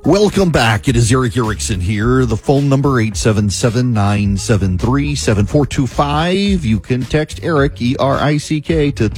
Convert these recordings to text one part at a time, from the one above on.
Welcome back. It is Eric Erickson here. The phone number 877-973-7425. You can text Eric, E-R-I-C-K, to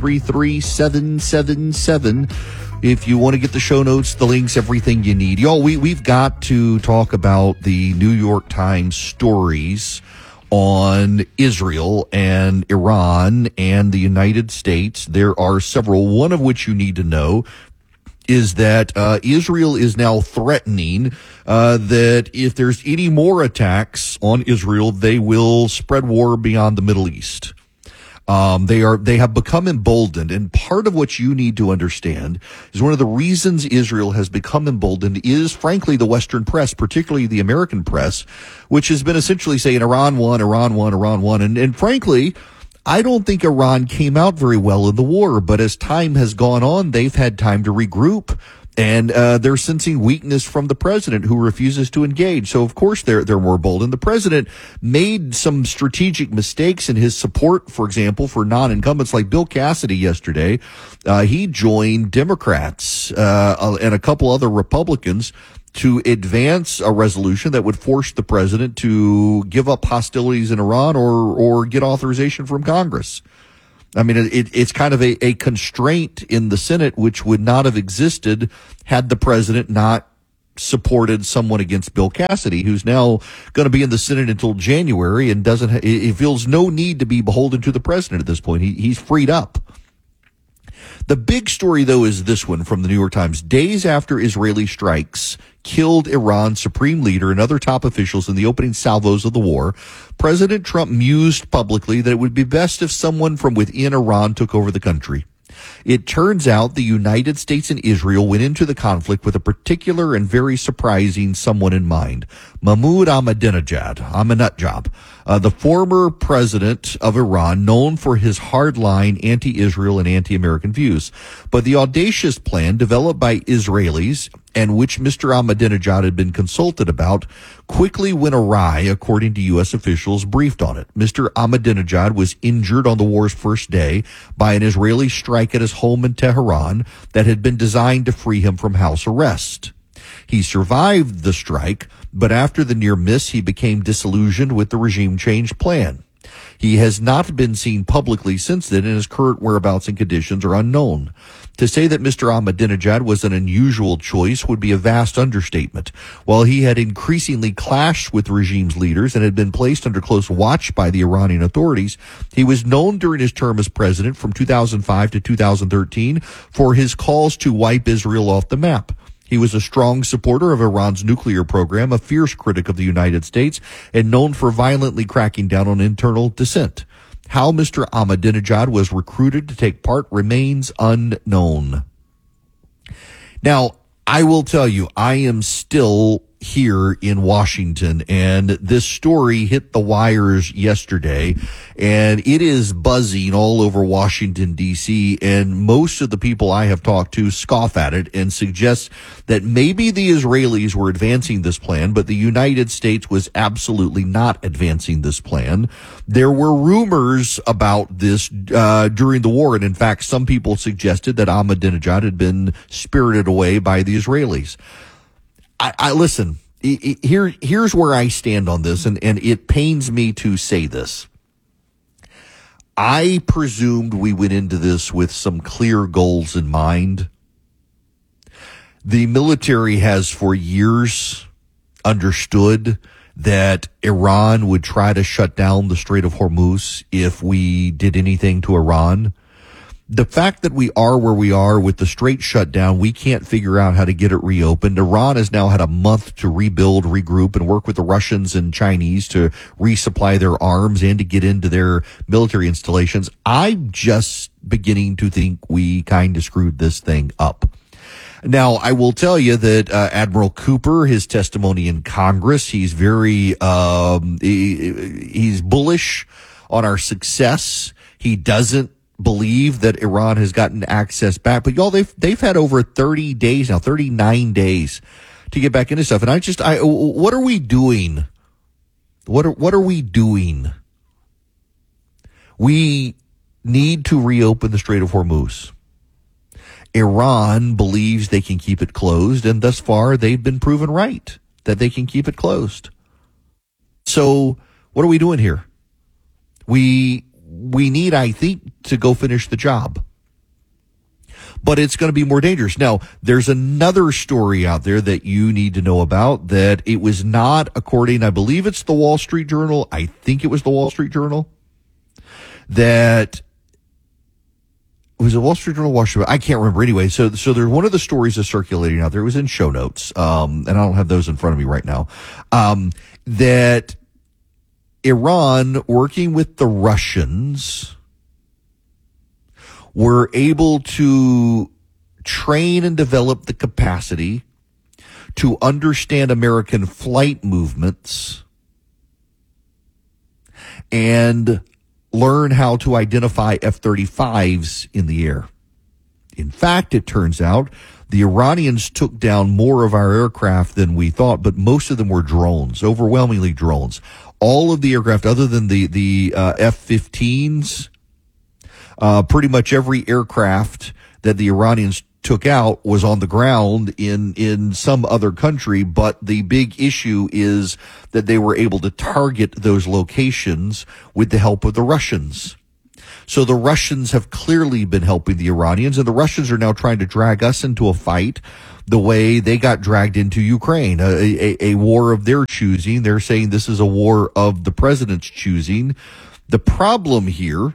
33777 if you want to get the show notes, the links, everything you need. Y'all, we've got to talk about the New York Times stories on Israel and Iran and the United States. There are several, one of which you need to know is that Israel is now threatening that if there's any more attacks on Israel, they will spread war beyond the Middle East. They have become emboldened, and part of what you need to understand is one of the reasons Israel has become emboldened is, frankly, the Western press, particularly the American press, which has been essentially saying Iran won, Iran won, Iran won, and frankly, I don't think Iran came out very well in the war, but as time has gone on, they've had time to regroup. And they're sensing weakness from the president, who refuses to engage. So, of course, they're more bold. And the president made some strategic mistakes in his support, for example, for non-incumbents like Bill Cassidy yesterday. He joined Democrats and a couple other Republicans to advance a resolution that would force the president to give up hostilities in Iran or get authorization from Congress. I mean, it's kind of a constraint in the Senate, which would not have existed had the president not supported someone against Bill Cassidy, who's now going to be in the Senate until January and he feels no need to be beholden to the president at this point. He's freed up. The big story, though, is this one from the New York Times. Days after Israeli strikes killed Iran's supreme leader and other top officials in the opening salvos of the war, President Trump mused publicly that it would be best if someone from within Iran took over the country. It turns out the United States and Israel went into the conflict with a particular and very surprising someone in mind, Mahmoud Ahmadinejad, the former president of Iran, known for his hardline anti-Israel and anti-American views. But the audacious plan developed by Israelis, and which Mr. Ahmadinejad had been consulted about, quickly went awry, according to U.S. officials briefed on it. Mr. Ahmadinejad was injured on the war's first day by an Israeli strike at his home in Tehran that had been designed to free him from house arrest. He survived the strike, but after the near miss, he became disillusioned with the regime change plan. He has not been seen publicly since then, and his current whereabouts and conditions are unknown. To say that Mr. Ahmadinejad was an unusual choice would be a vast understatement. While he had increasingly clashed with the regime's leaders and had been placed under close watch by the Iranian authorities, he was known during his term as president from 2005 to 2013 for his calls to wipe Israel off the map. He was a strong supporter of Iran's nuclear program, a fierce critic of the United States, and known for violently cracking down on internal dissent. How Mr. Ahmadinejad was recruited to take part remains unknown. Now, I will tell you, I am still here in Washington, and this story hit the wires yesterday, and it is buzzing all over Washington, D.C., and most of the people I have talked to scoff at it and suggest that maybe the Israelis were advancing this plan, but the United States was absolutely not advancing this plan. There were rumors about this during the war, and in fact, some people suggested that Ahmadinejad had been spirited away by the Israelis. I listen, here's where I stand on this, and it pains me to say this. I presumed we went into this with some clear goals in mind. The military has for years understood that Iran would try to shut down the Strait of Hormuz if we did anything to Iran. The fact that we are where we are with the strait shut down, we can't figure out how to get it reopened. Iran has now had a month to rebuild, regroup, and work with the Russians and Chinese to resupply their arms and to get into their military installations. I'm just beginning to think we kind of screwed this thing up. Now, I will tell you that Admiral Cooper, his testimony in Congress, he's very he's bullish on our success. He doesn't believe that Iran has gotten access back. But y'all, they've had over 30 days now, 39 days to get back into stuff. And what are we doing? What are we doing? We need to reopen the Strait of Hormuz. Iran believes they can keep it closed, and thus far they've been proven right that they can keep it closed. So what are we doing here? We need, I think, to go finish the job. But it's going to be more dangerous. Now, there's another story out there that you need to know about, that it was not, according, I believe it's the Wall Street Journal, I think it was the Wall Street Journal, that was a Wall Street Journal, Washington, I can't remember anyway. So there's one of the stories that's circulating out there. It was in show notes, and I don't have those in front of me right now, that Iran, working with the Russians, were able to train and develop the capacity to understand American flight movements and learn how to identify F-35s in the air. In fact, it turns out the Iranians took down more of our aircraft than we thought, but most of them were drones, overwhelmingly drones. All of the aircraft, other than the F-15s, pretty much every aircraft that the Iranians took out was on the ground in some other country, but the big issue is that they were able to target those locations with the help of the Russians. So the Russians have clearly been helping the Iranians, and the Russians are now trying to drag us into a fight the way they got dragged into Ukraine, a war of their choosing. They're saying this is a war of the president's choosing. The problem here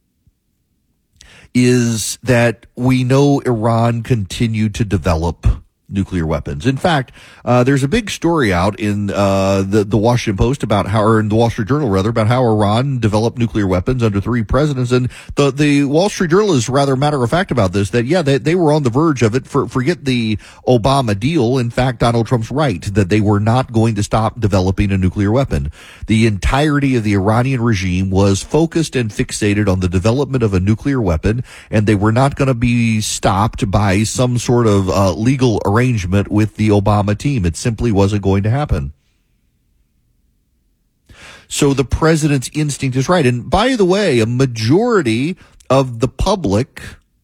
is that we know Iran continued to develop nuclear weapons. In fact, there's a big story out in the Washington Post about how, or in the Wall Street Journal rather, about how Iran developed nuclear weapons under 3 presidents. And the Wall Street Journal is rather matter of fact about this, that, yeah, they were on the verge of it. Forget the Obama deal. In fact, Donald Trump's right that they were not going to stop developing a nuclear weapon. The entirety of the Iranian regime was focused and fixated on the development of a nuclear weapon, and they were not going to be stopped by some sort of legal arrangement with the Obama team. It simply wasn't going to happen. So the president's instinct is right. And by the way, a majority of the public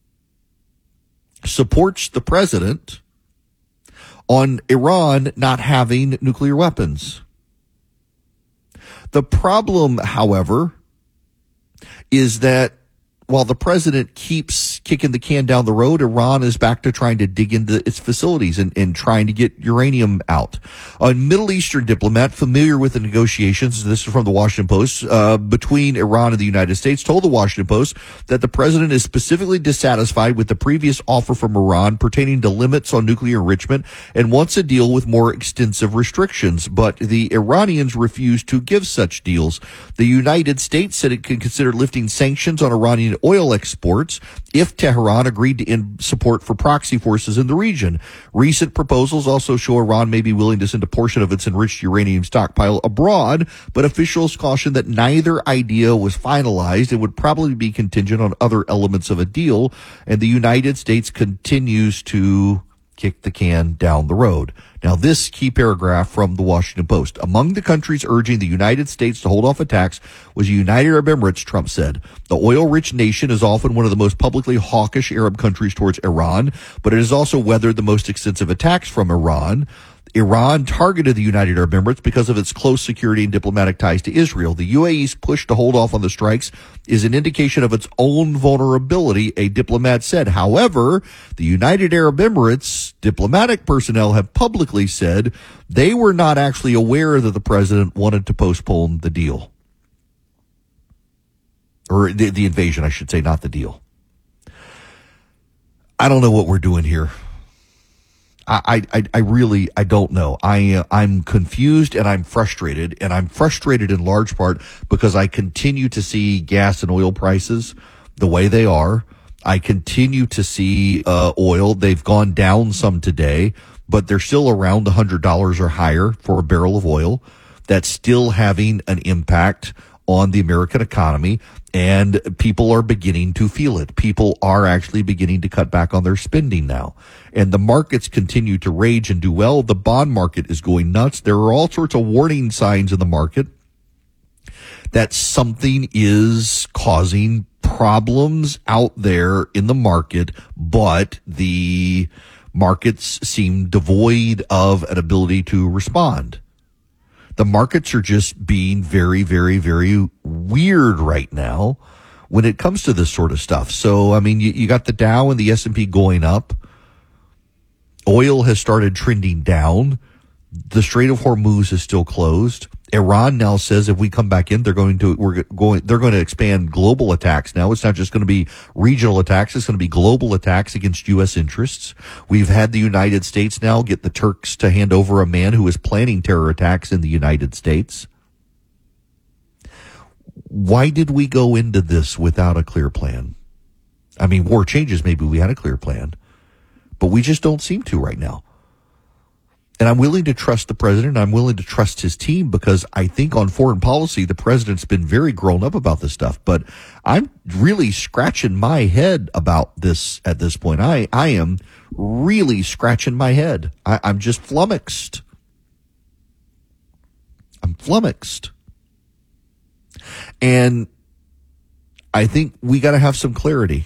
supports the president on Iran not having nuclear weapons. The problem, however, is that while the president keeps kicking the can down the road, Iran is back to trying to dig into its facilities and trying to get uranium out. A Middle Eastern diplomat familiar with the negotiations, this is from the Washington Post, between Iran and the United States, told the Washington Post that the president is specifically dissatisfied with the previous offer from Iran pertaining to limits on nuclear enrichment and wants a deal with more extensive restrictions. But the Iranians refused to give such deals. The United States said it could consider lifting sanctions on Iranian oil exports if Tehran agreed to end support for proxy forces in the region. Recent proposals also show Iran may be willing to send a portion of its enriched uranium stockpile abroad, but officials caution that neither idea was finalized and would probably be contingent on other elements of a deal, and the United States continues to kick the can down the road. Now, this key paragraph from the Washington Post. Among the countries urging the United States to hold off attacks was the United Arab Emirates, Trump said. The oil-rich nation is often one of the most publicly hawkish Arab countries towards Iran, but it has also weathered the most extensive attacks from Iran. Iran targeted the United Arab Emirates because of its close security and diplomatic ties to Israel. The UAE's push to hold off on the strikes is an indication of its own vulnerability, a diplomat said. However, the United Arab Emirates diplomatic personnel have publicly said they were not actually aware that the president wanted to postpone the deal. Or the invasion, I should say, not the deal. I don't know what we're doing here. I really don't know. I'm confused and I'm frustrated, and I'm frustrated in large part because I continue to see gas and oil prices the way they are. I continue to see oil. They've gone down some today, but they're still around $100 or higher for a barrel of oil. That's still having an impact on the American economy, and people are beginning to feel it. People are actually beginning to cut back on their spending now. And the markets continue to rage and do well. The bond market is going nuts. There are all sorts of warning signs in the market that something is causing problems out there in the market, but the markets seem devoid of an ability to respond. The markets are just being very, very, very weird right now when it comes to this sort of stuff. So, I mean, you got the Dow and the S&P going up. Oil has started trending down. The Strait of Hormuz is still closed. Iran now says if we come back in, they're going to expand global attacks. Now it's not just going to be regional attacks. It's going to be global attacks against U.S. interests. We've had the United States now get the Turks to hand over a man who is planning terror attacks in the United States. Why did we go into this without a clear plan? I mean, war changes. Maybe we had a clear plan, but we just don't seem to right now. And I'm willing to trust the president. I'm willing to trust his team because I think on foreign policy, the president's been very grown up about this stuff. But I'm really scratching my head about this at this point. I am really scratching my head. I'm just flummoxed. I'm flummoxed. And I think we got to have some clarity.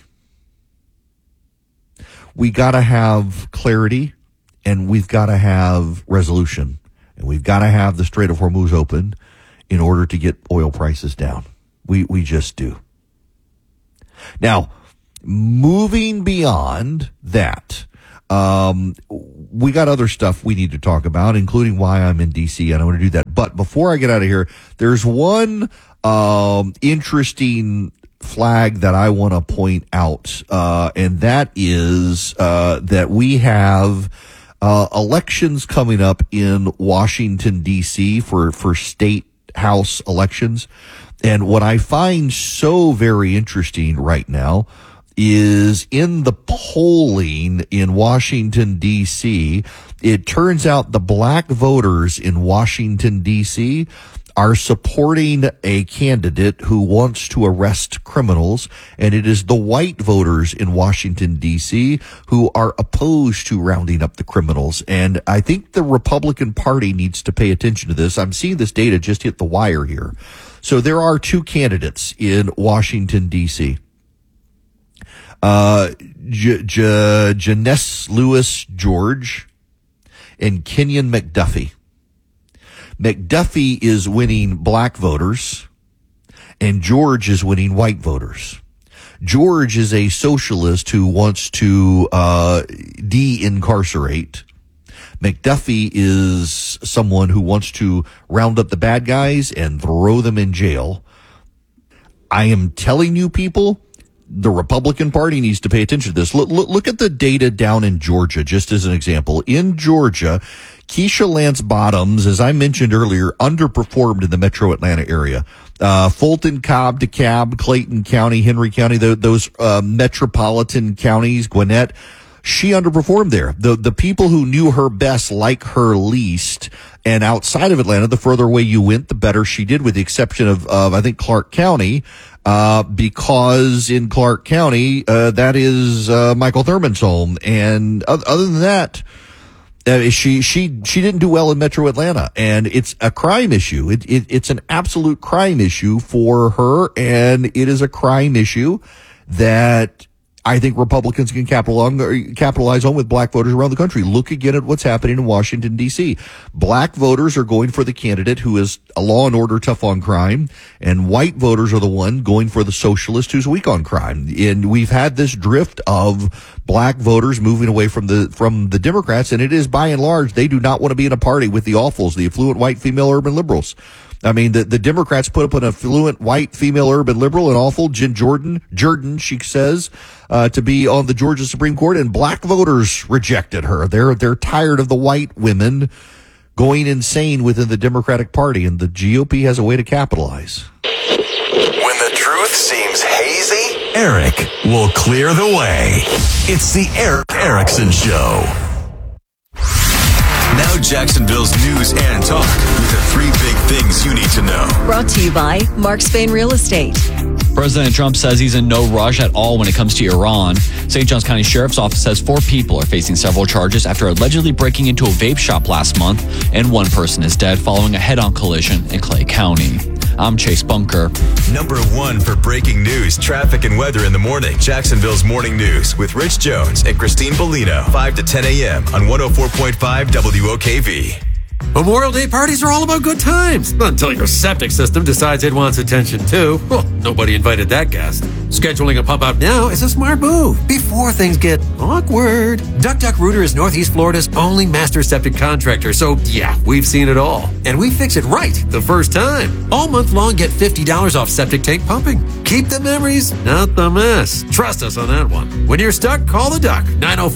We got to have clarity. And we've got to have resolution. And we've got to have the Strait of Hormuz open in order to get oil prices down. We just do. Now, moving beyond that, we got other stuff we need to talk about, including why I'm in D.C., and I want to do that. But before I get out of here, there's one interesting flag that I want to point out, and that is that we have elections coming up in Washington, D.C. for state house elections. And what I find so very interesting right now is in the polling in Washington, D.C., it turns out the black voters in Washington, D.C. are supporting a candidate who wants to arrest criminals, and it is the white voters in Washington, D.C. who are opposed to rounding up the criminals. And I think the Republican Party needs to pay attention to this. I'm seeing this data just hit the wire here. So there are two candidates in Washington, D.C. Janess Lewis George and Kenyon McDuffie. McDuffie is winning black voters, and George is winning white voters. George is a socialist who wants to de-incarcerate. McDuffie is someone who wants to round up the bad guys and throw them in jail. I am telling you, people, the Republican Party needs to pay attention to this. Look at the data down in Georgia, just as an example. In Georgia, Keisha Lance Bottoms, as I mentioned earlier, underperformed in the metro Atlanta area. Fulton, Cobb, DeKalb, Clayton County, Henry County, those metropolitan counties, Gwinnett, she underperformed there. The people who knew her best like her least. And outside of Atlanta, the further away you went, the better she did, with the exception of I think, Clark County, because in Clark County, that is Michael Thurman's home. And other than that, she didn't do well in Metro Atlanta, and it's a crime issue. It's an absolute crime issue for her, and it is a crime issue that I think Republicans can capitalize on with black voters around the country. Look again at what's happening in Washington, D.C. Black voters are going for the candidate who is a law and order tough on crime, and white voters are the one going for the socialist who's weak on crime. And we've had this drift of black voters moving away from the Democrats, and it is by and large, they do not want to be in a party with the awfuls, the affluent white female urban liberals. I mean, the Democrats put up an affluent white female urban liberal, an awful Jen Jordan, she says, to be on the Georgia Supreme Court, and black voters rejected her. They're tired of the white women going insane within the Democratic Party, and the GOP has a way to capitalize. When the truth seems hazy, Eric will clear the way. It's the Eric Erickson Show. Now Jacksonville's news and talk with the 3 big things you need to know. Brought to you by Mark Spain Real Estate. President Trump says he's in no rush at all when it comes to Iran. St. Johns County Sheriff's Office says 4 people are facing several charges after allegedly breaking into a vape shop last month, and 1 person is dead following a head-on collision in Clay County. I'm Chase Bunker. Number 1 for breaking news, traffic, and weather in the morning. Jacksonville's Morning News with Rich Jones and Christine Bellino. 5 to 10 a.m. on 104.5 WOKV. Memorial Day parties are all about good times, until your septic system decides it wants attention too. Well, nobody invited that guest. Scheduling a pump out now is a smart move before things get awkward. Duck Duck Rooter is Northeast Florida's only master septic contractor, so yeah, we've seen it all. And we fix it right the first time. All month long, get $50 off septic tank pumping. Keep the memories, not the mess. Trust us on that one. When you're stuck, call the Duck,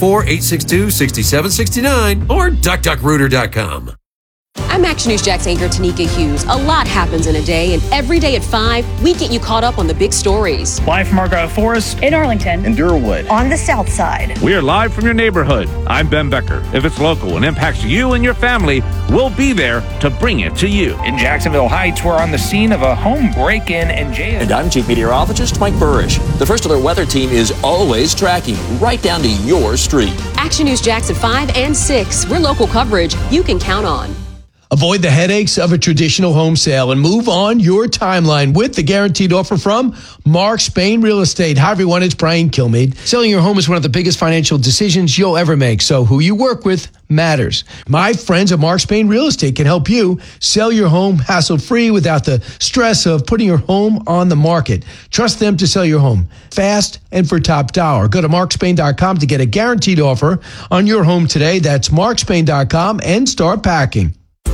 904-862-6769 or duckduckrooter.com. I'm Action News Jax anchor Tanika Hughes. A lot happens in a day, and every day at 5, we get you caught up on the big stories. Live from Argyle Forest, in Arlington, in Durwood, on the south side. We are live from your neighborhood. I'm Ben Becker. If it's local and impacts you and your family, we'll be there to bring it to you. In Jacksonville Heights, we're on the scene of a home break-in and jail. And I'm Chief Meteorologist Mike Burrish. The First Alert Weather Team is always tracking right down to your street. Action News Jax at 5 and 6. We're local coverage you can count on. Avoid the headaches of a traditional home sale and move on your timeline with the guaranteed offer from Mark Spain Real Estate. Hi, everyone. It's Brian Kilmeade. Selling your home is one of the biggest financial decisions you'll ever make, so who you work with matters. My friends at Mark Spain Real Estate can help you sell your home hassle-free without the stress of putting your home on the market. Trust them to sell your home fast and for top dollar. Go to markspain.com to get a guaranteed offer on your home today. That's markspain.com and start packing.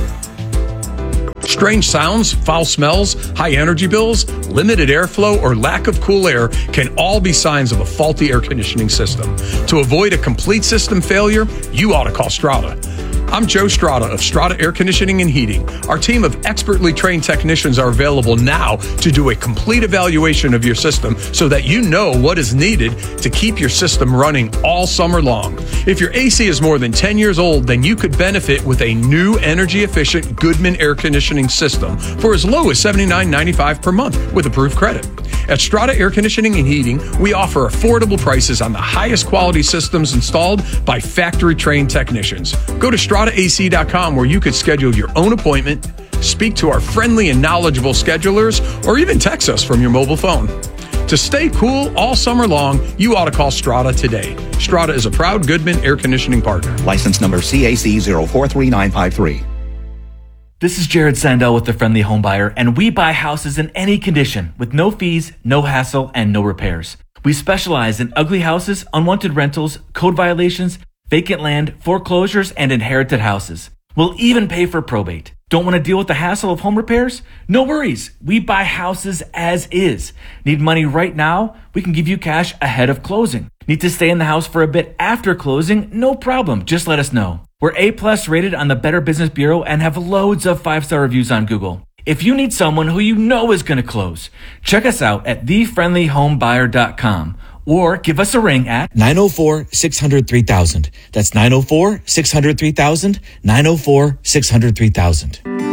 Strange sounds, foul smells, high energy bills, limited airflow, or lack of cool air can all be signs of a faulty air conditioning system. To avoid a complete system failure, you ought to call Strata. I'm Joe Strata of Strata Air Conditioning and Heating. Our team of expertly trained technicians are available now to do a complete evaluation of your system so that you know what is needed to keep your system running all summer long. If your AC is more than 10 years old, then you could benefit with a new energy-efficient Goodman air conditioning system for as low as $79.95 per month with approved credit. At Strata Air Conditioning and Heating, we offer affordable prices on the highest quality systems installed by factory-trained technicians. Go to StrataAC.com where you could schedule your own appointment, speak to our friendly and knowledgeable schedulers, or even text us from your mobile phone. To stay cool all summer long, you ought to call Strata today. Strata is a proud Goodman air conditioning partner. License number CAC 043953. This is Jared Sandell with The Friendly Home Buyer, and we buy houses in any condition with no fees, no hassle, and no repairs. We specialize in ugly houses, unwanted rentals, code violations, vacant land, foreclosures, and inherited houses. We'll even pay for probate. Don't want to deal with the hassle of home repairs? No worries. We buy houses as is. Need money right now? We can give you cash ahead of closing. Need to stay in the house for a bit after closing? No problem. Just let us know. We're A+ rated on the Better Business Bureau and have loads of 5-star reviews on Google. If you need someone who you know is going to close, check us out at thefriendlyhomebuyer.com or give us a ring at 904-600-3000. That's 904-600-3000, 904-600-3000.